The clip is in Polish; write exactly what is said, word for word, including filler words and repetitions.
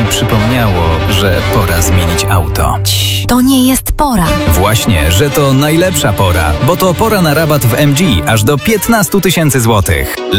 przypomniało, że pora zmienić auto. To nie jest pora. Właśnie, że to najlepsza pora, bo to pora na rabat w M G aż do piętnaście tysięcy złotych.